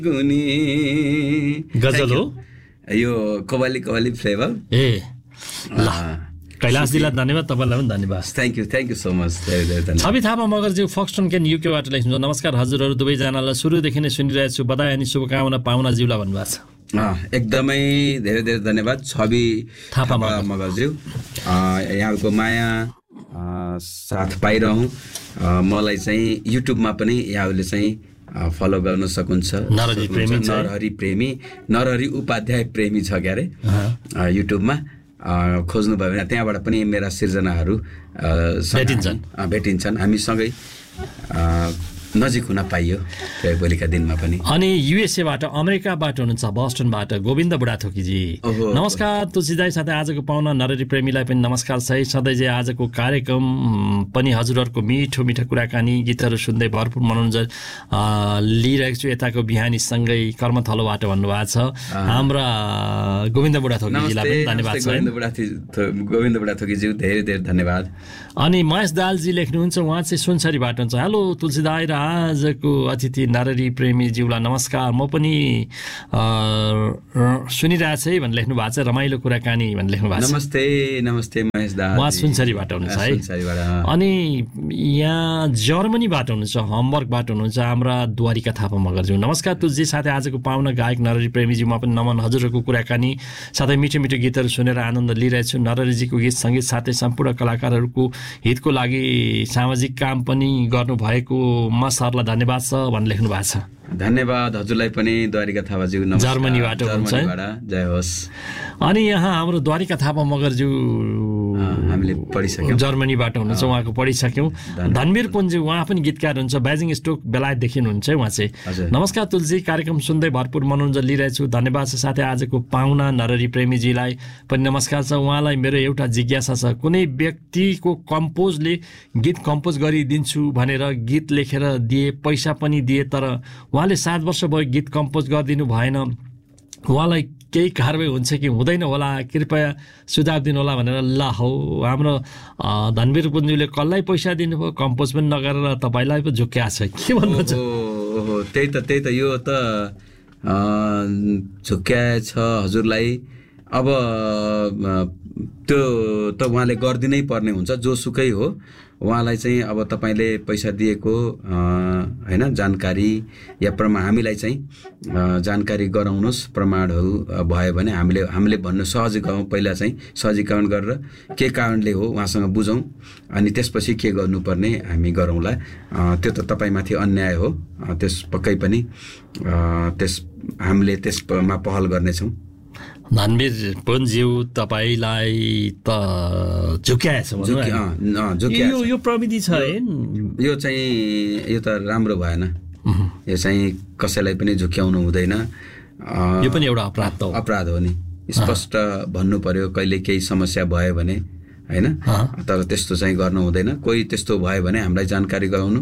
गजल हो यो कवाली फ्लेभर ए ल कैलाशजीलाई धन्यवाद तपाईँलाई पनि धन्यवाद थ्याङ्क यू सो मच धेरै छवि थापा मगरज्यू फक्सटन केन युकेबाट लेख्नुहुन्छ नमस्कार हजुरहरू दुवैजनालाई सुरुदेखि नै सुनिरहेको छु बधाई अनि शुभकामना पाहुनाज्यूलाई भन्नुभएको छ एकदमै धेरै धेरै धन्यवाद छवि थापा मगरज्यू यहाँको माया साथ पाइरहँ मलाई चाहिँ युट्युबमा पनि यहाँहरूले चाहिँ फलो गर्न सक्नुहुन्छ नरहरि प्रेमी नरहरि उपाध्याय प्रेमी छ क्यारे युट्युबमा खोज्नुभयो भने त्यहाँबाट पनि मेरा सिर्जनाहरू भेटिन्छन् हामीसँगै नजिक हुन पाइयो भोलिका दिनमा पनि अनि युएसएबाट अमेरिकाबाट हुनुहुन्छ बस्टनबाट गोविन्द बुढाथोकीजी नमस्कार तुलसीदाई साथै आजको पाहुना नरहरि प्रेमीलाई पनि नमस्कार सही सधैँ चाहिँ आजको कार्यक्रम पनि हजुरहरूको मिठो मिठो कुराकानी गीतहरू सुन्दै भरपुर मनोरञ्जन लिइरहेको छु यताको बिहानीसँगै कर्मथलोबाट भन्नुभएको छ हाम्रा गोविन्द बुढाथोकीजीलाई पनि धन्यवाद छ गोविन्द बुढाथोकीज्यू धेरै धेरै धन्यवाद अनि महेश दालजी लेख्नुहुन्छ उहाँ चाहिँ सुनसरीबाट हुन्छ हेलो तुलसीदाई र आजको अतिथि नरहरि प्रेमीज्यूलाई नमस्कार म पनि सुनिरहेको है भनेर लेख्नु भएको छ रमाइलो कुराकानी भनेर लेख्नु भएको छ नमस्ते महेश दा उहाँ सुनसरीबाट हुनुहुन्छ है अनि यहाँ जर्मनीबाट हुनुहुन्छ हम्बर्गबाट हुनुहुन्छ हाम्रा द्वारिका थापा मगरज्यू नमस्कार तुलसी साथै आजको पाहुना गायक नरहरि प्रेमीज्यूमा पनि नमन हजुरहरूको कुराकानी साथै मिठो मिठो गीतहरू सुनेर आनन्द लिइरहेछु नरहरिजीको गीत सङ्गीत साथै सम्पूर्ण कलाकारहरूको हितको लागि सामाजिक काम पनि गर्नुभएको सरलाई धन्यवाद छ भनेर लेख्नु भएको छ धन्यवाद हजुरलाई पनि द्वारिका थापाज्यू जर्मनीबाट हुन्छ जय होस् अनि यहाँ हाम्रो द्वारिका थापा मगरज्यू हामीले पढिसक्यौँ जर्मनीबाट हुनुहुन्छ उहाँको पढिसक्यौँ धनवीर पुन्जी उहाँ पनि गीतकार हुनुहुन्छ बेजिङ स्टोक बेलायतदेखि हुनुहुन्छ उहाँ चाहिँ नमस्कार तुलसी कार्यक्रम सुन्दै भरपुर मनोरञ्जन लिइरहेछु धन्यवाद छ साथै आजको पाहुना नरहरि प्रेमीजीलाई पनि नमस्कार छ उहाँलाई मेरो एउटा जिज्ञासा छ कुनै व्यक्तिको कम्पोजले गीत कम्पोज गरिदिन्छु भनेर गीत लेखेर दिए पैसा पनि दिए तर उहाँले 7 वर्ष भयो गीत कम्पोज गरिदिनु भएन उहाँलाई केही कारवाही हुन्छ कि हुँदैन होला कृपया सुझाव दिनु होला भनेर ल हौ हाम्रो धनवीर पुन्जुले कसलाई पैसा दिनुभयो कम्पोज पनि नगरेर तपाईँलाई पो झुक्क्या छ के भन्नुहुन्छ त्यही त यो त झुक्क्या छ हजुरलाई अब त्यो त उहाँले गरिदिनै पर्ने हुन्छ जोसुकै हो उहाँलाई चाहिँ अब तपाईँले पैसा दिएको हैन जानकारी या हामीलाई चाहिँ जानकारी गराउनुहोस् प्रमाणहरू भयो भने हामीले भन्नु सहजीकरण पहिला चाहिँ सहजीकरण गरेर के कारणले हो उहाँसँग बुझौँ अनि त्यसपछि के गर्नुपर्ने हामी गरौँला त्यो त तपाईँमाथि अन्याय हो त्यस पक्कै पनि हामीले त्यसमा पहल गर्नेछौँ धनवीर पुन्ज्यू तपाईलाई त झुक्याएछ यो प्रविधि छ यो त राम्रो भएन यो चाहिँ कसैलाई पनि झुक्याउनु हुँदैन यो पनि एउटा अपराध हो नि स्पष्ट भन्नु पर्यो कहिले केही समस्या भयो भने हैन तर त्यस्तो चाहिँ गर्नु हुँदैन कोही त्यस्तो भयो भने हामीलाई जानकारी गराउनु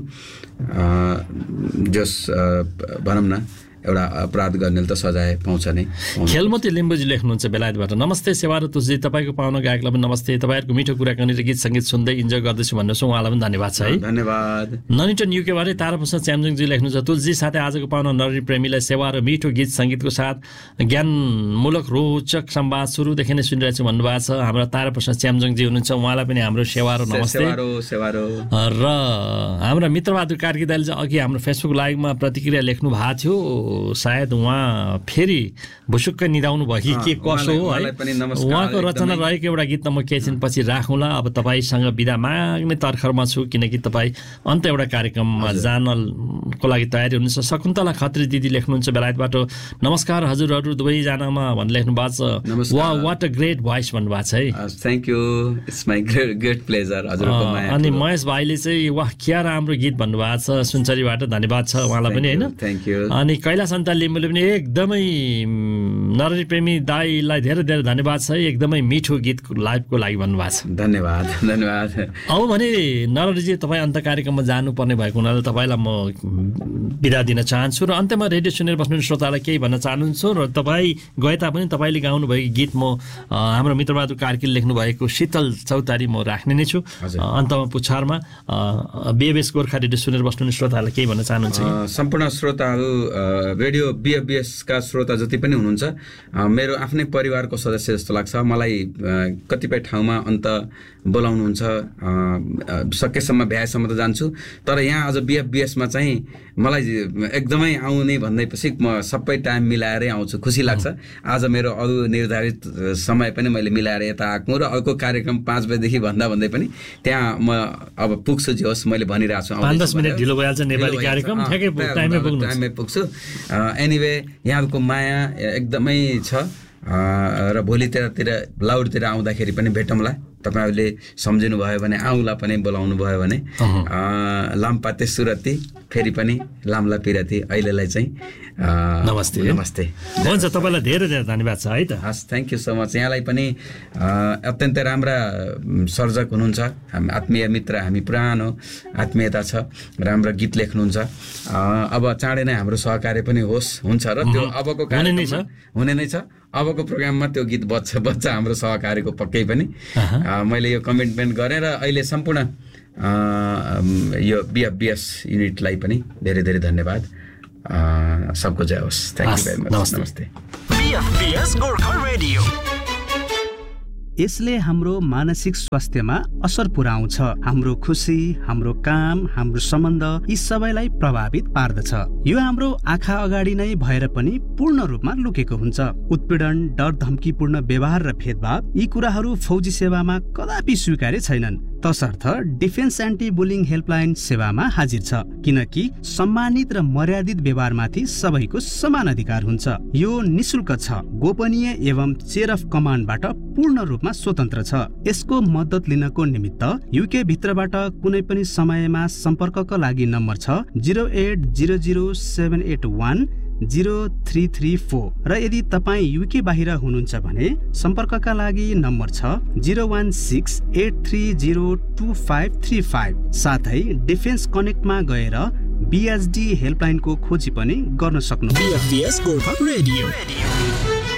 जस भनौँ न एउटा अपराध गर्नेले त सजाय पाउँछ नै खेलमती लिम्बुजी लेख्नुहुन्छ बेलायतबाट नमस्ते सेवा र तुलसी तपाईँको पाहुना गायकलाई पनि नमस्ते तपाईँहरूको मिठो कुराकानी र गीत सङ्गीत सुन्दै इन्जोय गर्दैछु भन्नुहोस् उहाँलाई पनि धन्यवाद छ है धन्यवाद ननिटन युकेबाटै ताराप्रसाद च्याम्जुङजी लेख्नुहुन्छ तुलसी साथै आजको पाहुना नरहरि प्रेमीलाई सेवा र मिठो गीत सङ्गीतको साथ ज्ञानमूलक रोचक संवाद सुरुदेखि नै सुनिरहेको छु भन्नुभएको छ हाम्रो ताराप्रसाद च्याम्जुङजी हुनुहुन्छ उहाँलाई पनि हाम्रो सेवा र नमस्ते र हाम्रा मित्रबहादुर कार्की दाइले चाहिँ अघि हाम्रो फेसबुक लाइभमा प्रतिक्रिया लेख्नु भएको थियो सायद उहाँ फेरि भुसुक्क निदाउनु भयो कि के कसो हो है उहाँको रचना रहेको एउटा गीत त म केहीछिनपछि राखौँला अब तपाईँसँग बिदा माग्ने तर्खरमा छु किनकि तपाईँ अन्त एउटा कार्यक्रममा जानको लागि तयारी हुनुहुन्छ शकुन्तला खत्री दिदी लेख्नुहुन्छ बेलायतबाट नमस्कार हजुरहरू दुवैजनामा भनेर लेख्नु भएको छ वाट अ ग्रेट भोइस भन्नुभएको छ है thank you it's my great pleasure अनि महेश भाइले चाहिँ वाह क्या राम्रो गीत भन्नुभएको छ सुनसरीबाट धन्यवाद छ उहाँलाई पनि होइन थ्याङ्क यू अनि कैलाश अन्ता लिम्बुले पनि एकदमै नरहरि प्रेमी दाईलाई धेरै धेरै धन्यवाद छ एकदमै मिठो गीतको लाइभको लागि भन्नुभएको छ धन्यवाद अब भने नरहरिजी तपाईँ अन्त कार्यक्रममा जानुपर्ने भएको हुनाले तपाईँलाई म बिदा दिन चाहन्छु र अन्त्यमा रेडियो सुनेर बस्नु श्रोतालाई केही भन्न चाहन्छु र तपाईँ गए तापनि तपाईँले गाउनुभएको गीत म हाम्रो मित्रबहादुर कार्कीले लेख्नुभएको शीतल चौतारी म राख्ने नै छु अन्तमा पुछारमा बिएबएस गोर्खा रेडियो सुनेर बस्नु श्रोतालाई केही भन्न चाहनुहुन्छ सम्पूर्ण श्रोताहरू रेडियो BFBS का श्रोता जति पनि हुनुहुन्छ मेरो आफ्नै परिवारको सदस्य जस्तो लाग्छ मलाई कतिपय ठाउँमा अन्त बोलाउनुहुन्छ सकेसम्म भ्याएसम्म त जान्छु तर यहाँ आज BFBS मा चाहिँ मलाई एकदमै आउने भन्दैपछि म सबै टाइम मिलाएरै आउँछु खुसी लाग्छ आज मेरो अरु निर्धारित समय पनि मैले मिलाएर यता आएको र अर्को कार्यक्रम 5 बजेदेखि भन्दै पनि त्यहाँ म अब पुग्छु जे होस् मैले भनिरहेको छु 5-10 मिनेट ढिलो भइहाल्छ नेपाली कार्यक्रम ठ्याक्कै टाइममै पुग्छु एनीवे यहाँको माया एकदमै छ र भोलितिर लाउडतिर आउँदाखेरि पनि भेटौँला तपाईहरुले सम्झिनु भयो भने आउँला पनि बोलाउनु भयो भने लामपाते सुरती फेरि पनि लामला पिराती अहिलेलाई चाहिँ नमस्ते हुन्छ तपाईलाई धेरै धेरै धन्यवाद छ है त हस् थ्यांक यू सो मच यहाँलाई पनि अत्यन्तै राम्रा सर्जक हुनुहुन्छ हामी आत्मीय मित्र हामी पुरानो आत्मीयता छ राम्रो गीत लेख्नुहुन्छ अब चाँडै नै हाम्रो सहकार्य पनि हुन्छ र त्यो अबको कार्यक्रममा हुने नै छ अबको प्रोग्राममा त्यो गीत बच्छ हाम्रो सहकार्यको पक्कै पनि मैले यो कमिटमेन्ट गरेँ र अहिले सम्पूर्ण यो BFBS युनिटलाई पनि धेरै धेरै धन्यवाद सबको जय होस् थ्यांक यू भेरी मच नमस्ते BFBS गोर्खा रेडियो यसले हाम्रो मानसिक स्वास्थ्यमा असर पुर्याउँछ हाम्रो खुशी हाम्रो काम हाम्रो सम्बन्ध यी सबैलाई प्रभावित पार्दछ यो हाम्रो आँखा अगाडि नै भएर पनि पूर्ण रूपमा लुकेको हुन्छ उत्पीडन डर धम्कीपूर्ण व्यवहार र भेदभाव यी कुराहरू फौजी सेवामा कदापि स्वीकार्य छैनन् तसर्थ डिफेन्स एन्टी बुलिङ हेल्पलाइन सेवामा हाजिर छ किनकि सम्मानित र मर्यादित व्यवहारमाथि सबैको समान अधिकार हुन्छ यो निशुल्क छ गोपनीय एवं चेयर अफ कमान्डबाट पूर्ण रूपमा स्वतन्त्र छ यसको मद्दत लिनको निमित्त युके भित्रबाट कुनै पनि समयमा सम्पर्कका लागि नम्बर छ 08007810334 र यदि तपाई युके बाहिर हुनुहुन्छ भने सम्पर्कका लागि नम्बर छ 01683025535 साथै डिफेन्स कनेक्टमा गएर BHD हेल्पलाइनको खोजी पनि गर्न सक्नुहुन्छ। BFBS Gorkha radio